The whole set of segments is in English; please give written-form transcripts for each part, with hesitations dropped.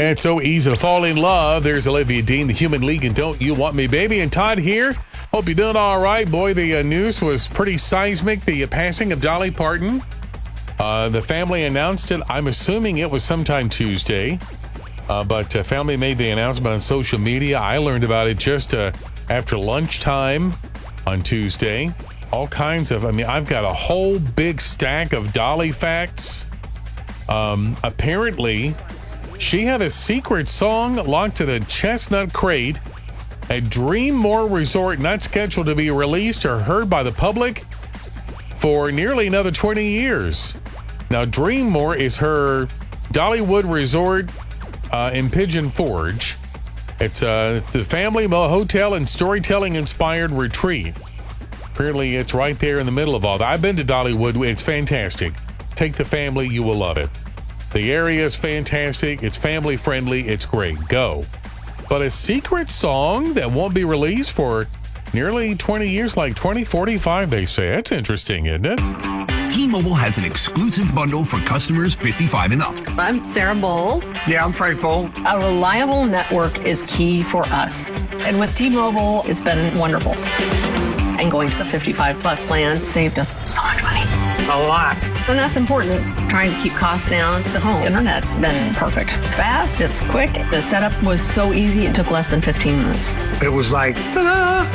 Yeah, it's so easy to fall in love. There's Olivia Dean, the Human League, and Don't You Want Me, Baby? And Todd here. Hope you're doing all right. Boy, the news was pretty seismic. The passing of Dolly Parton. The family announced it. I'm assuming it was sometime Tuesday. But family made the announcement on social media. I learned about it just after lunchtime on Tuesday. All kinds of, I've got a whole big stack of Dolly facts. Apparently, she had a secret song locked to the Chestnut Crate at Dreammore Resort, not scheduled to be released or heard by the public for nearly another 20 years. Now, Dreammore is her Dollywood resort in Pigeon Forge. It's a family hotel and storytelling-inspired retreat. Apparently, it's right there in the middle of all that. I've been to Dollywood. It's fantastic. Take the family. You will love it. The area is fantastic. It's family-friendly. It's great. Go. But a secret song that won't be released for nearly 20 years, like 2045, they say. That's interesting, isn't it? T-Mobile has an exclusive bundle for customers 55 and up. I'm Sarah Bowl. Yeah, I'm Frank Bowl. A reliable network is key for us. And with T-Mobile, it's been wonderful. And going to the 55 plus plan saved us so much money. A lot. And that's important. Trying to keep costs down. The home internet's been perfect. It's fast, it's quick. The setup was so easy, it took less than 15 minutes. It was like, ta-da!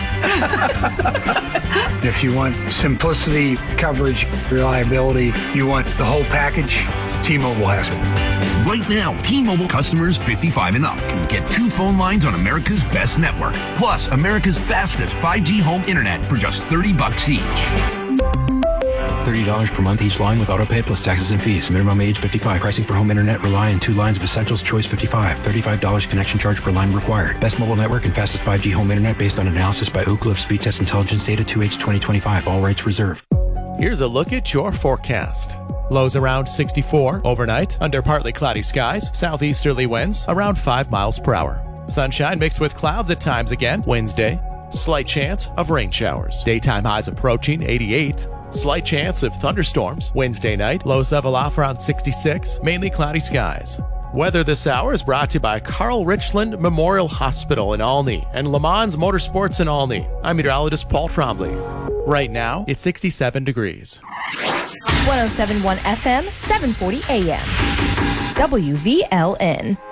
If you want simplicity, coverage, reliability, you want the whole package, T-Mobile has it. Right now, T-Mobile customers 55 and up can get 2 phone lines on America's best network, plus America's fastest 5G home internet for just $30 each. $30 per month each line with autopay plus taxes and fees. Minimum age 55. Pricing for home internet rely on 2 lines of Essentials Choice 55. $35 connection charge per line required. Best mobile network and fastest 5G home internet based on analysis by Ookla of Speed Test Intelligence data 2H 2025. All rights reserved. Here's a look at your forecast. Lows around 64 overnight, under partly cloudy skies, southeasterly winds around 5 miles per hour. Sunshine mixed with clouds at times again Wednesday. Slight chance of rain showers. Daytime highs approaching 88. Slight chance of thunderstorms Wednesday night. Lows level off around 66. Mainly cloudy skies. Weather this hour is brought to you by Carl Richland Memorial Hospital in Olney and Le Mans Motorsports in Olney. I'm meteorologist Paul Trombley. Right now, it's 67 degrees. 107.1 FM, 740 AM. WVLN.